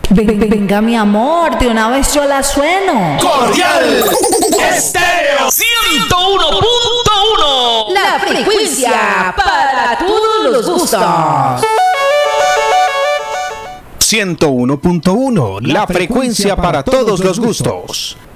Venga, mi amor, de una vez yo la sueno. Cordial Estéreo 101.1. La frecuencia para todos los gustos. 101.1, la frecuencia para todos los gustos.